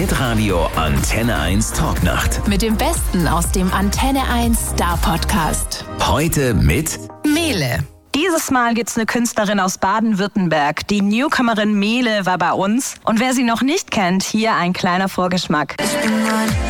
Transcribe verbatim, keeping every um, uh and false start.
Hitradio Antenne eins Talknacht. Mit dem Besten aus dem Antenne eins Star Podcast. Heute mit Mele. Dieses Mal gibt's eine Künstlerin aus Baden-Württemberg. Die Newcomerin Mele war bei uns. Und wer sie noch nicht kennt, hier ein kleiner Vorgeschmack. Ich bin